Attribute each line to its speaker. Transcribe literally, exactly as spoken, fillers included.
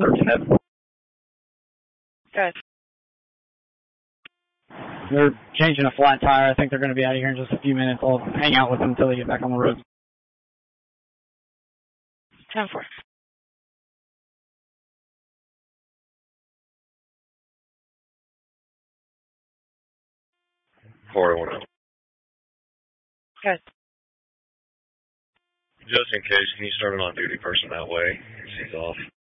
Speaker 1: thirteen F.
Speaker 2: Good.
Speaker 3: They're changing a flat tire. I think they're going to be out of here in just a few minutes. I'll hang out with them until they get back on the road.
Speaker 2: ten four.
Speaker 4: four one.
Speaker 2: Good.
Speaker 4: Just in case, can you start an on-duty person that way? He's off.